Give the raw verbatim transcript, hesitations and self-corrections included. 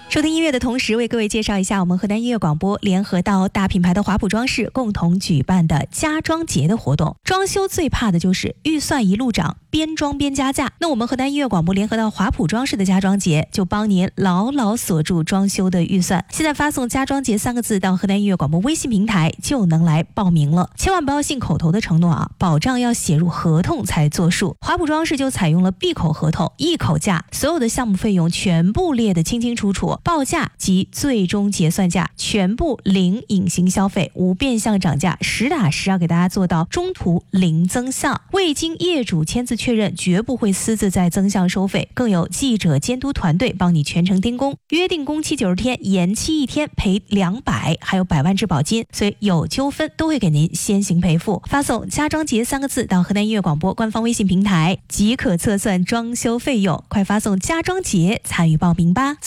收听音乐的同时，为各位介绍一下我们河南音乐广播联合到大品牌的华普装饰共同举办的家装节的活动。装修最怕的就是预算一路涨，边装边加价。那我们河南音乐广播联合到华普装饰的家装节，就帮您牢牢锁住装修的预算。现在发送家装节三个字到河南音乐广播微信平台，就能来报名了。千万不要信口头的承诺啊，保障要写入合同才作数。华普装饰就采用了闭口合同，一口价，所有的项目费用全部列得清清楚楚，报价及最终结算价全部零隐形消费，无变相涨价，实打实要给大家做到中途零增项。未经业主签字确认，绝不会私自再增项收费，更有记者监督团队帮你全程盯工，约定工期九十天，延期一天赔两百，还有百万质保金，所以有纠纷都会给您先行赔付。发送家装节三个字到河南音乐广播官方微信平台，即可测算装修费用，快发送家装节参与报名吧。